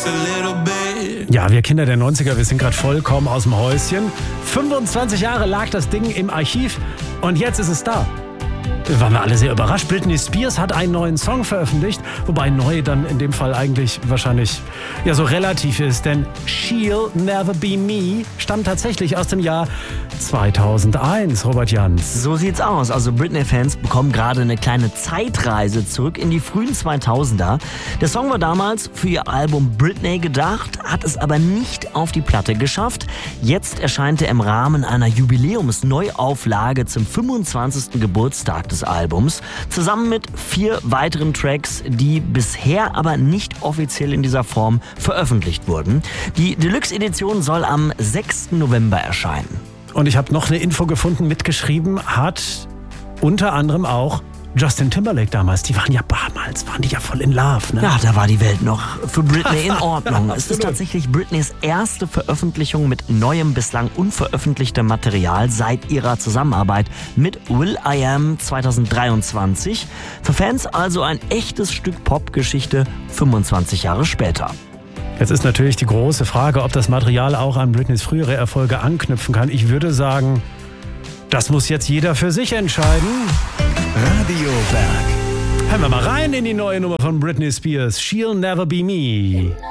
Ja, wir Kinder der 90er, wir sind gerade vollkommen aus dem Häuschen. 25 Jahre lag das Ding im Archiv und jetzt ist es da. Da waren wir alle sehr überrascht. Britney Spears hat einen neuen Song veröffentlicht, wobei neu dann in dem Fall eigentlich wahrscheinlich ja so relativ ist, denn She'll Never Be Me stammt tatsächlich aus dem Jahr 2001, Robert Jans. So sieht's aus. Also Britney-Fans bekommen gerade eine kleine Zeitreise zurück in die frühen 2000er. Der Song war damals für ihr Album Britney gedacht, hat es aber nicht auf die Platte geschafft. Jetzt erscheint er im Rahmen einer Jubiläumsneuauflage zum 25. Geburtstag des Albums, zusammen mit 4 weiteren Tracks, die bisher aber nicht offiziell in dieser Form veröffentlicht wurden. Die Deluxe-Edition soll am 6. November erscheinen. Und ich habe noch eine Info gefunden, mitgeschrieben hat unter anderem auch Justin Timberlake damals. Die waren ja voll in Love. Ne? Ja, da war die Welt noch für Britney in Ordnung. Es ist tatsächlich Britneys erste Veröffentlichung mit neuem, bislang unveröffentlichtem Material seit ihrer Zusammenarbeit mit will.i.am 2023. Für Fans also ein echtes Stück Popgeschichte 25 Jahre später. Jetzt ist natürlich die große Frage, ob das Material auch an Britneys frühere Erfolge anknüpfen kann. Ich würde sagen, das muss jetzt jeder für sich entscheiden. Radio Berg. Hören wir mal rein in die neue Nummer von Britney Spears, She'll Never Be Me.